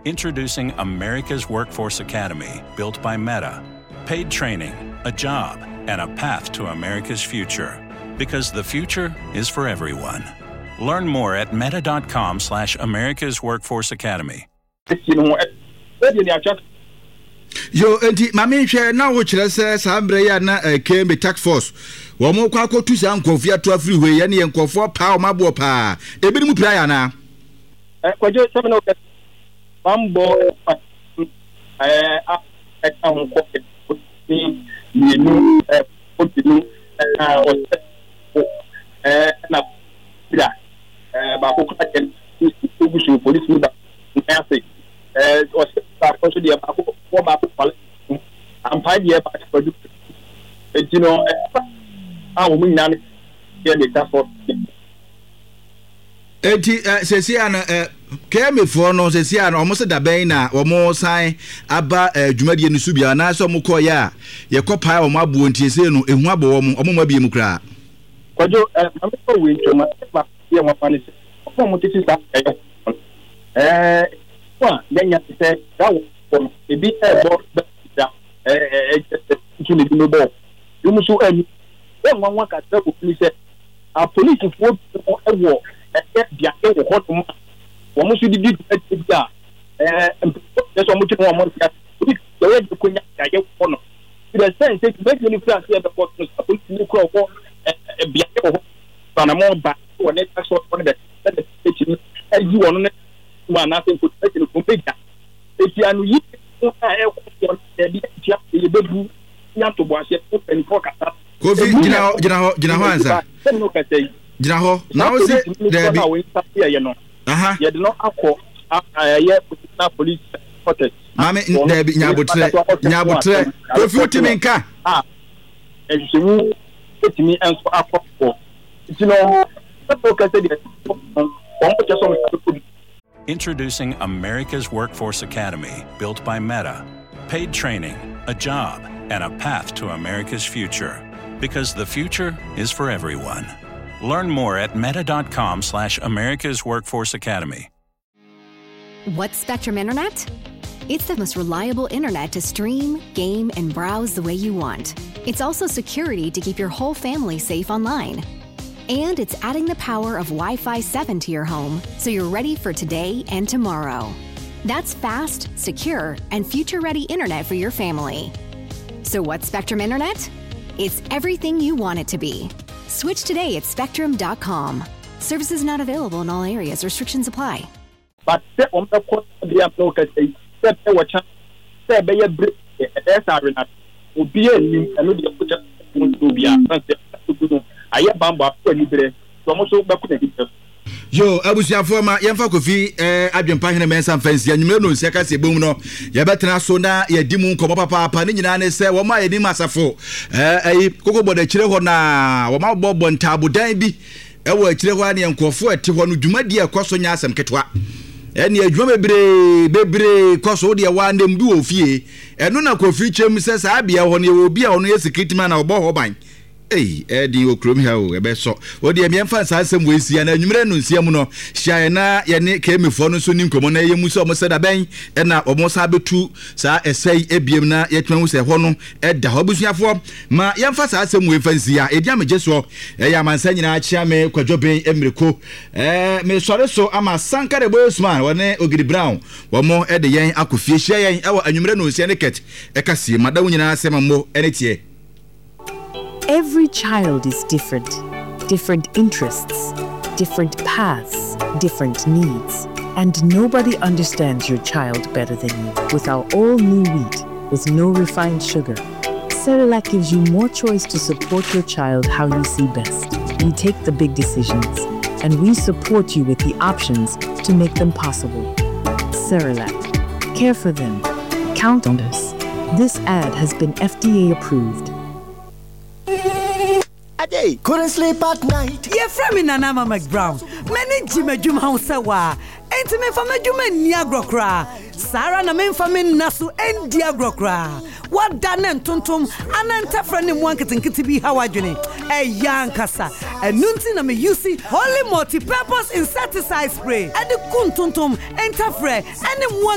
Introducing America's Workforce Academy, built by Meta. Paid training, a job, and a path to America's future. Because the future is for everyone. Learn more at meta.com/America's Workforce Academy. Yo, enti mami hwe na wo kire se sambre ya na KMB task force. Wo mo kwa ko tusa nkofia to afri hwe ye ne nkofo pa o mabo pa. Ebi mu pira ya na. Kwajo 7 Bambo na pira ba ko ka ken ku police ni ba nase o se ta ko so dia ba ko ba ko pala am pa dia ba ko du etino a wo mun na ne ye ta for enti sesia na KMB for no sesia na omo se da ben na omo san aba dwumadie no subia na so mo ko ya ye ko pa omo abo ntiese no ehu abo omo mabie mu kra kwajo am ko we ntoma ba ye mo pa ne se mo titi sa kwa yanya se da wo ebi bo da tuli bi bo yumu so ani e nwanwa ka ta ko police a police fo ewo bia e wo hotum wo mo so di bia so mo timo mo sia do ye ko nya ya ye ko no the sense it make you feel say the court no police ni ko bia e wo na mo ba wo ne ta so on the eji wono ne ma na se ko te ko peja eti anu yi ko e ko di ti a ye bebu nya to bo ase ko pen ko kata Kofi jina ho ansa jina ho na o se de bi aha ye de no akọ ye police protest mame de bi nyabotre Kofi utimi nka ejiwu etimi enso akọ eti no ko ka se de Introducing America's Workforce Academy, built by Meta. Paid training, a job, and a path to America's future. Because the future is for everyone. Learn more at meta.com/America's Workforce Academy. What's Spectrum Internet? It's the most reliable internet to stream, game, and browse the way you want. It's also security to keep your whole family safe online. And it's adding the power of Wi-Fi 7 to your home, so you're ready for today and tomorrow. That's fast, secure, and future-ready internet for your family. So what's Spectrum Internet? It's everything you want it to be. Switch today at spectrum.com. Services not available in all areas. Restrictions apply. But on the court, the upload say, step watch, say, be a break, SR, will be a new, and the put to be a aye bamba ko libre so mo so ba ku na dite yo abusiafo ma yemfa Kofi adwempa hene mensa fancy anwumre no nsia ka se bom no ye betena so na ye di mu nkomo papa ne nyina ne se wo ma ye ni masafo ayi kokobɔ da kire ho na wo ma bɔbɔ ntabodan bi wo akire ho ne nkofo ati ho no dwumadi ekoso nya asem ketwa ene adwuma bebre koso de wa ndem bi wo fie eno na Kofi chem se sa bia ho ne wo bia ho no ye security man na wo ho ban di okrom ha o ebe so wo de emfa nsa asem we sia na nwumre no nsia mu no hia na ye ne KMB no so ni nkomo na ye mu so mo se da ben na omo sa betu sa esai ebiem na ye twan hu se ho no da ho busuafo ma ye mfa sa asem we fansia e dia meje so ya mansa nyina achia me kwadwoben emireko me sore so ama sankare boysman wone Ogidi Brown wo mo de yen akofie hia yen e wo anwumre no nsia ne ket e kasi madawo nyina asem mo ene tie. Every child is different. Different interests, different paths, different needs. And nobody understands your child better than you. With our all-new wheat, with no refined sugar, Cerelac gives you more choice to support your child how you see best. We take the big decisions, and we support you with the options to make them possible. Cerelac. Care for them. Count on us. This ad has been FDA approved. Couldn't sleep at night. Yeah, from me Nana McBrown. Many Jim House wa. Ain't me from a Juma Niagrokra. Sarah na men from Nasu and Diagrokra. What done and tuntum and friend in one kitty be how I journey. A young cassa. And Nuntin me UC holy multi-purpose insecticide spray. And the kuntuntum and tafre and